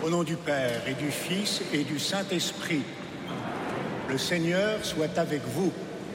Au nom du Père et du Fils et du Saint-Esprit, le Seigneur soit avec vous.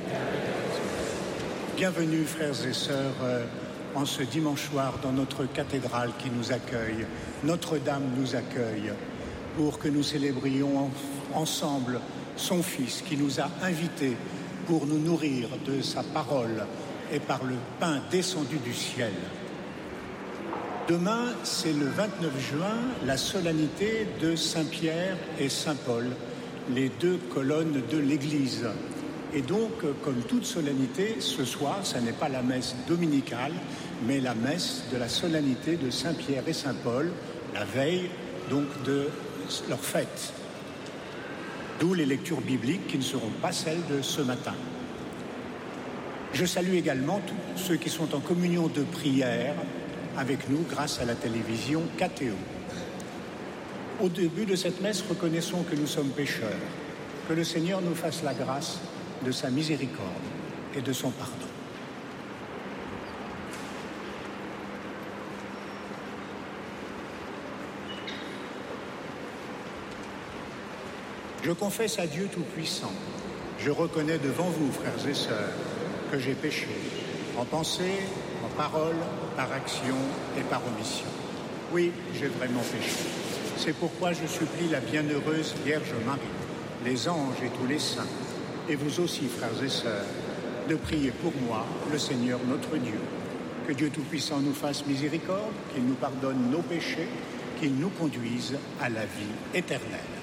Bienvenue, frères et sœurs, en ce dimanche soir dans notre cathédrale qui nous accueille. Notre-Dame nous accueille pour que nous célébrions ensemble son Fils qui nous a invités pour nous nourrir de sa parole et par le pain descendu du ciel. Demain, c'est le 29 juin, la solennité de Saint-Pierre et Saint-Paul, les deux colonnes de l'Église. Et donc, comme toute solennité, ce soir, ce n'est pas la messe dominicale, mais la messe de la solennité de Saint-Pierre et Saint-Paul, la veille donc de leur fête. D'où les lectures bibliques qui ne seront pas celles de ce matin. Je salue également tous ceux qui sont en communion de prière avec nous grâce à la télévision KTO. Au début de cette messe, reconnaissons que nous sommes pécheurs, que le Seigneur nous fasse la grâce de sa miséricorde et de son pardon. Je confesse à Dieu Tout-Puissant, je reconnais devant vous, frères et sœurs, que j'ai péché, en pensée, en parole, par action et par omission. Oui, j'ai vraiment péché. C'est pourquoi je supplie la bienheureuse Vierge Marie, les anges et tous les saints, et vous aussi, frères et sœurs, de prier pour moi, le Seigneur notre Dieu. Que Dieu Tout-Puissant nous fasse miséricorde, qu'il nous pardonne nos péchés, qu'il nous conduise à la vie éternelle.